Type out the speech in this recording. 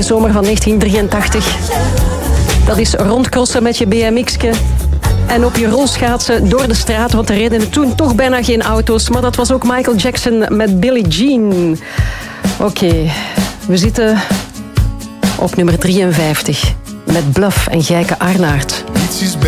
zomer van 1983. Dat is rondcrossen met je BMX'ke en op je rolschaatsen door de straat, want er reden toen toch bijna geen auto's. Maar dat was ook Michael Jackson met Billie Jean. Oké, we zitten op nummer 53 met Bluff en Gijke Arnaert. Niets is beter